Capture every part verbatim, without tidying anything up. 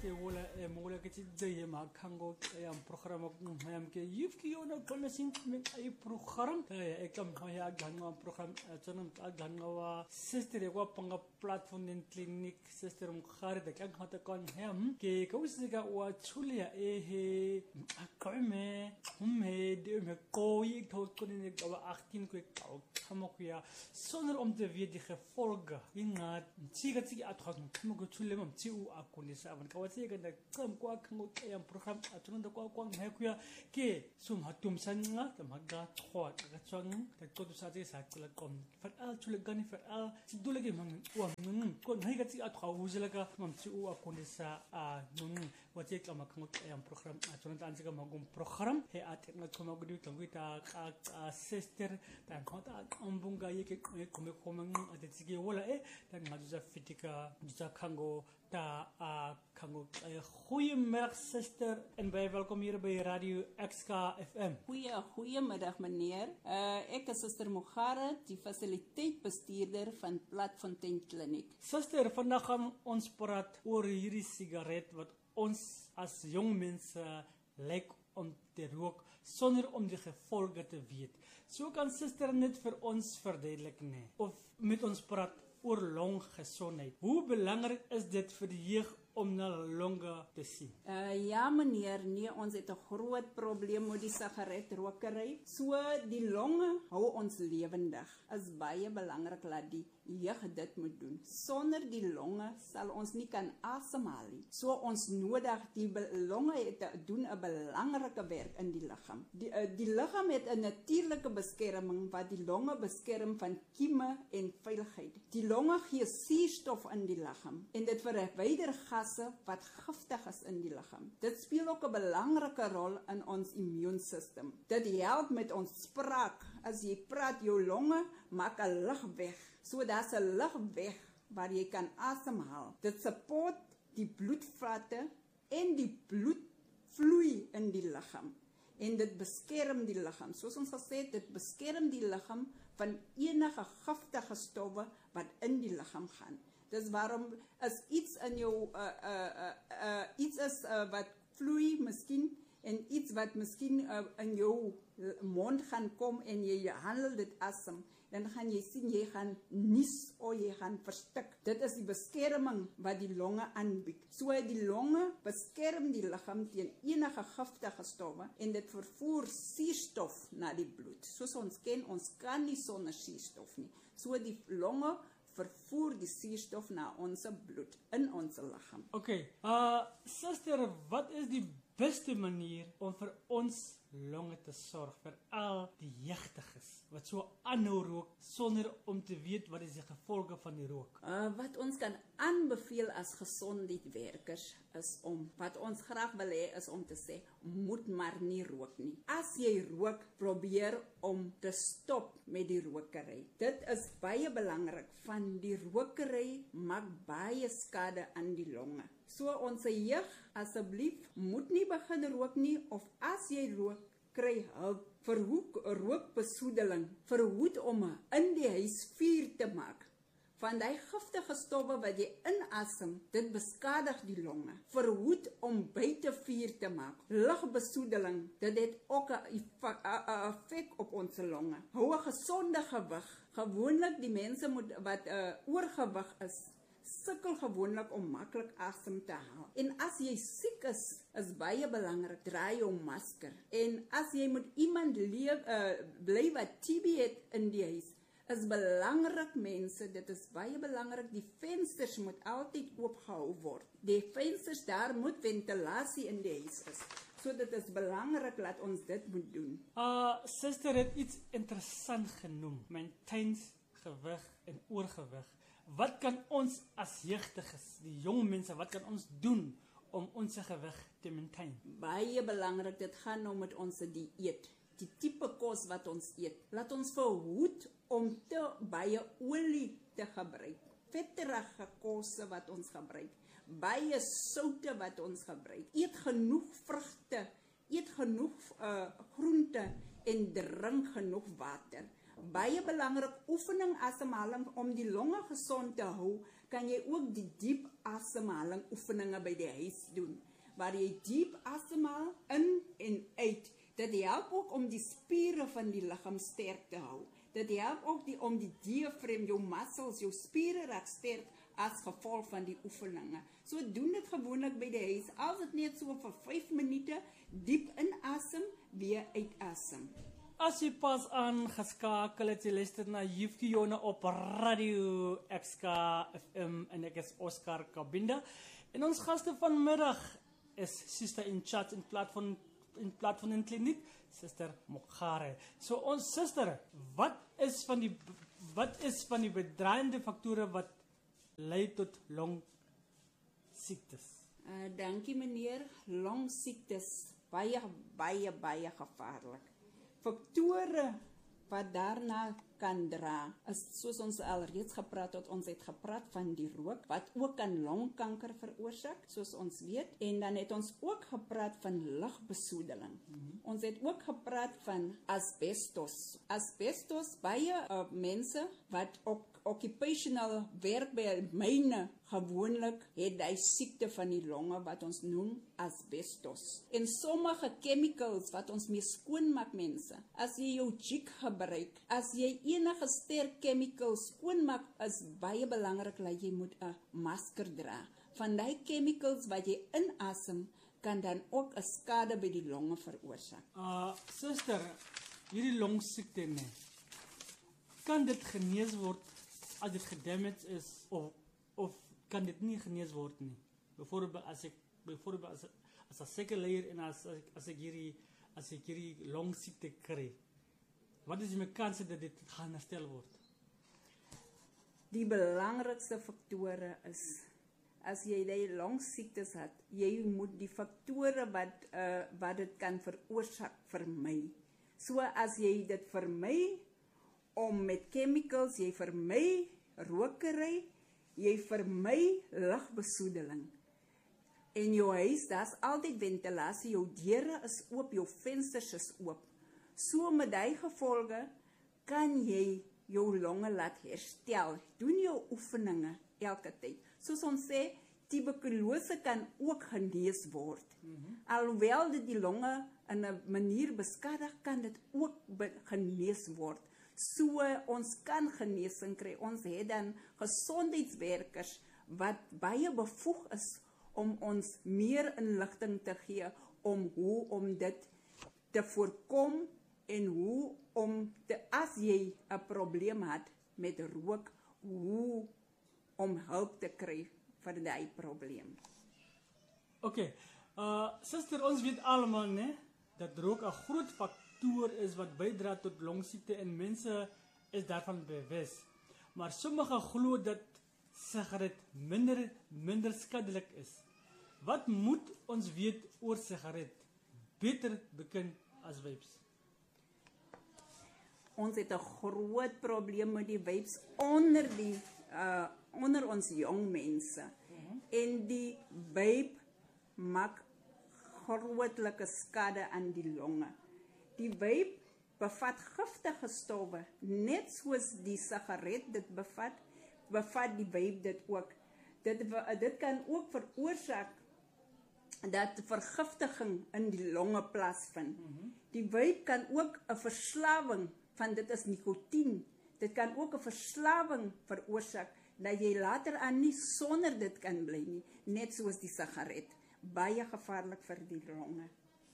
ke wala e mola ke tsaye ma kango ya program ya ke yifki yona kona sin me ai program ya e kam ya ganga program tanam ganga wa sister ya panga platform in clinic sister mu khare da kan hata kon hem ke kawsiga wa chulia e he akame me de me koi tot kon ne ga achttien ko kamokuya sonder om te weet die gevolge ingat tsiga tsigi atkhang kamoku chulem tsi u akunisa avan kawasi ga da kam kwa kango ya program atunda kwa kwa hekuya ke sum hatum sanga tamaga khwa ga chang ta ko du sa ji sa kula kom fat al chule gani fat al sidule ge mang wa ng ko ngai ga tsi atkha uzela ga mam tsi u akunisa a ng waje kama kango ya program atunda anjiga magum program he at nga koma gudu tangita ka sister ta khota ambunga yeke kome kome atetsige wala e ta ngaduza fitika duza kango ta a kango goeiemiddag sister en baie welkom hier by Radio X K F M. Goeie goeiemiddag meneer. Uh, ek is Suster Mogare, die fasiliteitbestuurder van Platfontein Kliniek. Sister, vandag gaan ons praat oor hierdie sigaret wat ons as jong mense lyk om te rook sonder om die gevolge te weet. So kan sister net vir ons verduidelik nie of met ons praat oor longgesondheid. Hoe belangrik is dit vir die jeug om na longe te sien? Uh, ja meneer, nee, ons het 'n groot probleem met die sigaretrokery. So die longe hou ons lewendig. Is baie belangrik dat die jeug dit moet doen. Sonder die longe sal ons nie kan asemhaal nie. So ons nodig die longe het doen 'n belangrike werk in die liggaam. Die uh, die liggaam het 'n natuurlike beskerming wat die longe beskerm van kieme en vuiligheid. Die longe gee suurstof in die liggaam en dit verwyder gasse wat giftig is in die liggaam. Dit speel ook 'n belangrike rol in ons immuunstelsel. Dit help met ons spraak. As jy praat, jou longe maak 'n lug weg. So daar's 'n lug weg waar jy kan asemhaal. Dit support die bloedvate en die bloedvloei in die liggaam. En dit beskerm die liggaam. Soos ons gesê het, dit beskerm die liggaam van enige giftige stowwe wat in die liggaam gaan. Dis waarom as iets in jou uh, uh, uh, uh, iets is uh, wat vloei miskien en iets wat miskien uh, in jou mond gaan kom en jy handel dit asem, dan gaan jy sien jy gaan nies of jy gaan verstik. Dit is die beskerming wat die longe aanbied. So die longe beskerm die liggaam teen enige giftige stowwe en dit vervoer suurstof na die bloed. Soos ons ken, ons kan nie sonder suurstof nie. So die longe vervoer die suurstof na ons bloed in ons liggaam. Okay, uh sister, wat is die beste manier om vir ons longe te sorg vir al die jeugdiges wat so aanhou rook sonder om te weet wat is die gevolge van die rook? Uh, wat ons kan aanbeveel as gesondheidswerkers is om, wat ons graag wil hê is om te sê, moet maar nie rook nie. As jy rook, probeer om te stop met die rokery. Dit is baie belangrik, van die rokery maak baie skade aan die longe. So ons jeug, asseblief, moet nie begin rook nie, of as jy rook, kry hulp. Verhoed rookbesoedeling, verhoed om in die huis vuur te maak. Van die giftige stowwe wat jy inasem, dit beskadig die longe. Verhoed om buite vuur te maak. Lugbesoedeling, dit het ook 'n effek op ons longe. Hou 'n gesonde gewig. Gewoonlik die mense moet, wat uh, oorgewig is, sukkel gewoonlik om maklik asem te haal. En as jy siek is, is baie belangrik, draai jou masker. En as jy met iemand leef, uh, bly wat T B het in die huis, is belangrik mense, dit is baie belangrik, die vensters moet altyd oopgehou word. Die vensters, daar moet ventilasie in die huis is. So dit is belangrik dat ons dit moet doen. Uh, sister het iets interessant genoem, maintains-gewig en oorgewig. Wat kan ons as jeugdiges, die jong mense, wat kan ons doen om ons gewig te maintain? Baie belangrik, dit gaan om met ons dieet. Die tipe kos wat ons eet. Laat ons verhoed om te baie olie te gebruik. Vetterige kosse wat ons gebruik. Baie soutte wat ons gebruik. Eet genoeg vrugte. Eet genoeg uh, groente en drink genoeg water. Baie belangrik, oefening asemhaling om die longe gesond te hou. kan jy ook die diep asemhaling oefeninge by die huis doen, waar jy diep asemhaal in en uit. Dit help ook om die spiere van die liggaam sterk te hou. Dit help ook die, om die diafragm, jou muscles, jou spiere raak sterk as gevolg van die oefeninge. So doen dit gewoonlik by die huis, as dit net so vir vyf minute diep inasem, weer uitasem. As jy pas aangeskakel het, jy luister na Juffie Jona op Radio X K F M en ek is Oscar Kabinda. En ons gaste vanmiddag is Sister in Chat in plaas van in plaas van in kliniek, Sister Mogare. So ons sister, wat is van die wat is van die bedraaiende faktore wat lei tot long siektes? Uh, dankie meneer, long siektes, baie, baie, baie gevaarlik. Faktore wat daarna kan dra, is soos ons al reeds gepraat het, ons het gepraat van die rook, wat ook kan longkanker veroorsaak, soos ons weet, en dan het ons ook gepraat van lugbesoedeling. Mm-hmm. Ons het ook gepraat van asbestos. Asbestos, baie uh, mense wat ook occupational werk by myne, gewoonlik het die siekte van die longe wat ons noem asbestos. En sommige chemicals wat ons mee skoonmaak mense, as jy jou jig gebruik, as jy enige sterk chemicals skoonmaak, is baie belangrik dat jy moet 'n masker dra. Van die chemicals wat jy inasem, kan dan ook 'n skade by die longe veroorsaak. Uh, sister, hierdie longsiekte nee, kan dit genees word as dit gedamaged is, of, of kan dit nie genees word nie? Bijvoorbeeld as ek, bijvoorbeeld as, as 'n seculier en as, as, as ek hierdie, as ek hierdie longsiekte kry, wat is die kans dat dit gaan herstel word? Die belangrikste faktore is, as jy die longsiektes het, jy moet die faktore wat, uh, wat dit kan veroorsaak vermy. So as jy dit vermy, om met chemicals, jy vermy rokery, jy vermy lugbesoedeling. En jou huis, daar's altyd ventilasie, jou deure is oop, jou vensters is oop. So met die gevolge kan jy jou longe laat herstel. Doen jou oefeninge elke tyd. Soos ons sê, tuberkulose kan ook genees word. Mm-hmm. Alhoewel dit die longe in 'n manier beskadig, kan dit ook genees word. So ons kan genesing kry. Ons het dan gesondheidswerkers wat baie bevoeg is om ons meer inligting te gee om hoe om dit te voorkom en hoe om te, as jy 'n probleem het met rook, hoe om hulp te kry vir die probleem. Oké, okay. uh, sister, ons weet almal nee, dat rook 'n groot factor is wat bydra tot longsiekte en mense is daarvan bewus. Maar sommige glo dat sigaret minder minder skadelik is. Wat moet ons weet oor sigaret? Beter bekend as vapes. Ons het 'n groot probleem met die vapes onder die uh, onder ons jong mense. Mm-hmm. En die vape maak grootlike skade aan die longe. Die vape bevat giftige stowwe, net soos die sigaret dit bevat, bevat die vape dit ook. Dit, dit kan ook veroorsaak dat vergiftiging in die longe plaasvind. Mm-hmm. Die vape kan ook 'n verslawing, van dit is nikotien, dit kan ook 'n verslawing veroorsaak, dat jy later aan nie sonder dit kan bly nie, net soos die sigaret. Baie gevaarlik vir die longe.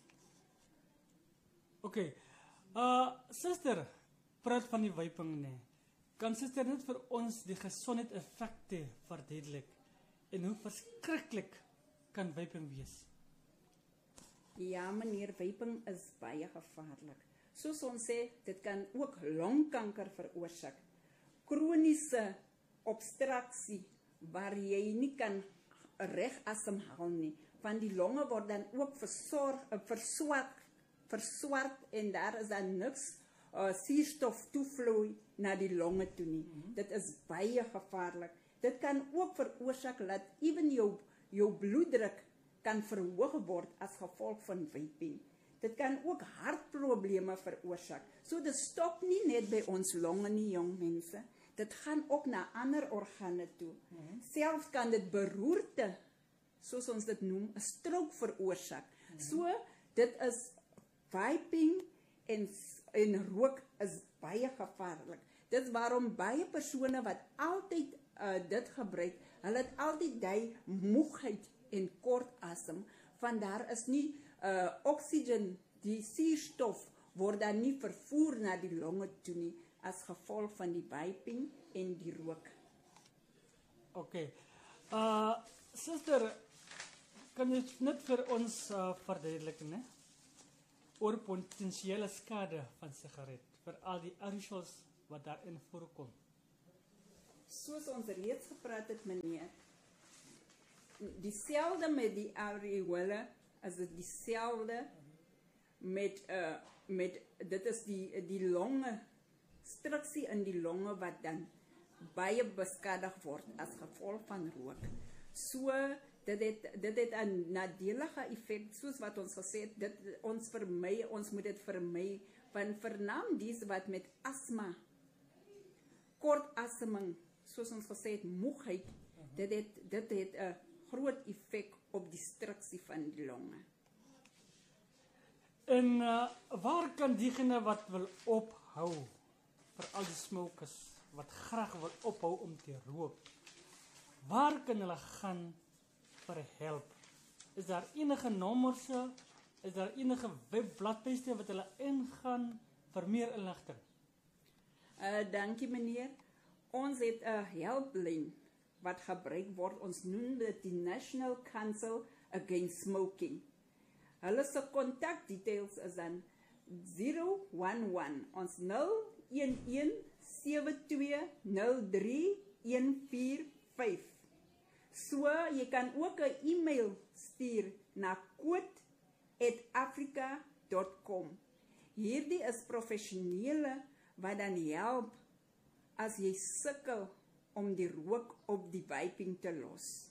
Oké, okay. uh, sister, praat van die vaping nee. Kan sister net vir ons die gesondheidseffekte verduidelik en hoe verskriklik kan vaping wees? Ja meneer, vaping is baie gevaarlik. Soos ons sê, dit kan ook longkanker veroorsaak. Kroniese obstruksie, waar jy nie kan reg asemhaal nie. Van die longe word dan ook versorg, verswak, verswart en daar is dan niks uh, suurstof toevloei na die longe toe nie. Mm-hmm. Dit is baie gevaarlik. Dit kan ook veroorsaak dat ewen jou, jou bloeddruk kan verhoog word as gevolg van vaping. Dit kan ook hartprobleme veroorsaak. So dit stop nie net by ons longe nie, jong mense. dit gaan ook na ander organe toe. Mm-hmm. Selfs kan dit beroerte, soos ons dit noem, 'n strook veroorsaak. Mm-hmm. So, dit is vaping en, en rook is baie gevaarlik. Dit is waarom baie persone wat altyd uh, dit gebruik, hulle het altyd die moegheid en kort asem, want daar is nie uh, oxygen, die suurstof word dan nie vervoer na die longe toe nie, as gevolg van die vaping en die rook. Oké. Uh, Suster, kan jy net vir ons uh, verduidelik, né? Oor potensiële skade van sigaret, vir al die aerosols wat daarin voorkom? Soos ons reeds gepraat het, meneer, dieselfde met die areole, as dit dieselfde met, uh, met, dit is die, die longe, struksie in die longe wat dan baie beskadig word as gevolg van rook. So, dit het, dit het 'n nadelige effek, soos wat ons gesê het, dit, ons vermy, ons moet dit vermy, van vernaam dies wat met asma, kort aseming, soos ons gesê het, moegheid, dit het, dit het 'n groot effek op die struksie van die longe. En uh, waar kan diegene wat wil ophou, vir al die smokers, wat graag wil ophou om te rook, waar kan hulle gaan vir help? Is daar enige nommers, is daar enige webbladtuiste wat hulle ingaan vir meer inligting? Uh, dankie meneer. Ons het 'n helplyn wat gebruik word. Ons noem dit die National Council Against Smoking. Hulle se kontakdetails is dan zero one one, ons nul een een sewe twee nul drie een vier vyf. So, jy kan ook 'n e-mail stuur na quote at africa dot com. Hierdie is professionele wat dan help as jy sukkel om die rook op die vaping te los.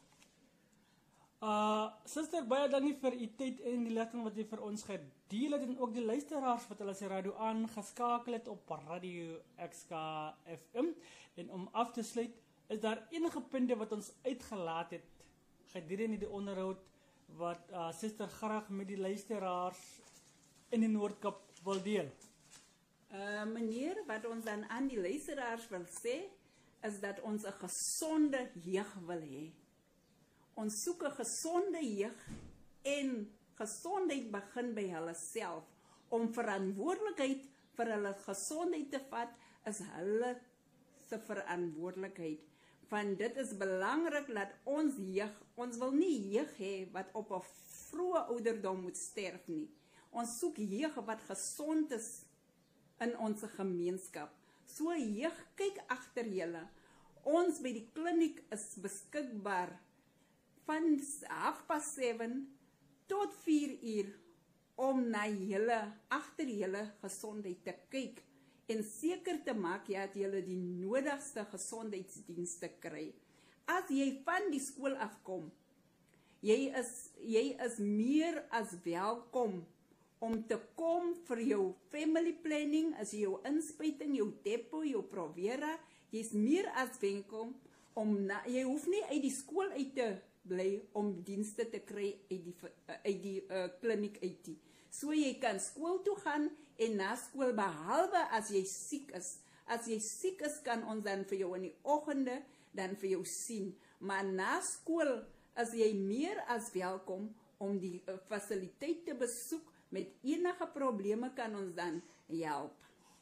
Uh, Suster, baie dankie vir u tyd en die ligting wat jy vir ons gedeel het, en ook die luisteraars wat hulle sy radio aangeskakel het op Radio X K F M. En om af te sluit, is daar enige punte wat ons uitgelaat het gedurende die onderhoud wat uh, Suster graag met die luisteraars in die Noord-Kaap wil deel? Uh, meneer, wat ons dan aan die luisteraars wil sê, is dat ons 'n gesonde jeug wil hê. Ons soek 'n gesonde jeug en gesondheid begin by hulle self. Om verantwoordelikheid vir hulle gesondheid te vat, is hulle se verantwoordelikheid. Want dit is belangrik dat ons jeug, ons wil nie jeug hê wat op 'n vroeë ouderdom moet sterf nie. Ons soek jeug wat gesond is in ons gemeenskap. So jeug, kyk agter julle. Ons by die kliniek is beskikbaar van half pas sewe tot vier uur om na julle, agter julle gesondheid te kyk en seker te maak ja, dat julle die nodigste gesondheidsdienste kry. As jy van die skool afkom, jy is, jy is meer as welkom om te kom vir jou family planning, as jou inspuiting, jou depo, jou provera, jy is meer as welkom om, na, jy hoef nie uit die skool uit te bly om dienste te kry uit die, uit die uh, kliniek uit die. So jy kan skool toe gaan en na skool, behalwe as jy siek is. As jy siek is, kan ons dan vir jou in die oggende dan vir jou sien. Maar na skool is jy meer as welkom om die uh, fasiliteit te besoek. Met enige probleme kan ons dan help.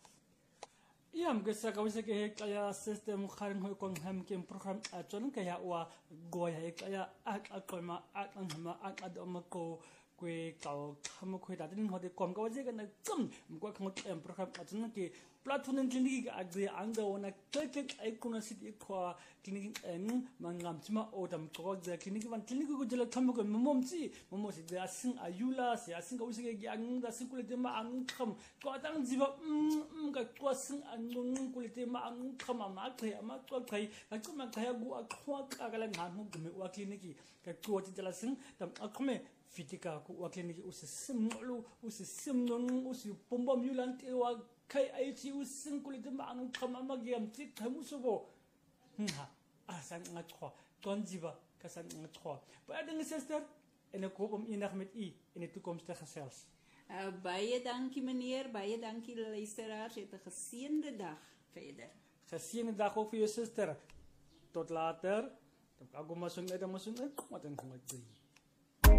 Ja, mgesa kawisa ke kaya system kharing hoy kon ham ke program aton kaya wa goya kaya ak akoma ak anhama ak adoma ko kwe kaw kham khoi da din hode kom ka waje kana kum mko kham em program atun ke platform clinic agri anga wona clinic ai kuna sit ikwa clinic en mangam chima odam ko ga clinic van clinic ko jela kham ko momomchi momosi da sin ayula sia sin ka wise ke ang da sin kulite ma ang kham ko dang jiba um ka ko sin ang kulite ma ang kham ma khai ma ko khai ka chuma khaya gu a khwa ka ka la ngan hu me wa clinic ka ko jela sin tam akhme fitika ku wa clinic us simlu us simnon us pombom yulan te wa Kay ay si using kulit maanong kamamagiyam tik kamusubo. Ha, asan nga chwa. Tonjiba kasan nga chwa. Pwede nga sister, en ek hoop om eendag met u in die toekoms te gesels. Uh, baie dankie meneer, baie dankie luisteraars. Het 'n geseënde dag verder. Geseënde dag ook vir jou suster. Tot later. Dan kan ek maar so net maar so net wat dan kom ek.